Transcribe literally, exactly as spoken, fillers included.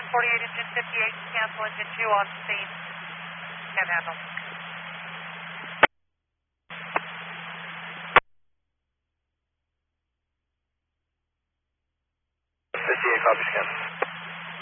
forty-eight engine fifty-eight, cancel engine two on scene. Can't handle. fifty-eight, copy scan.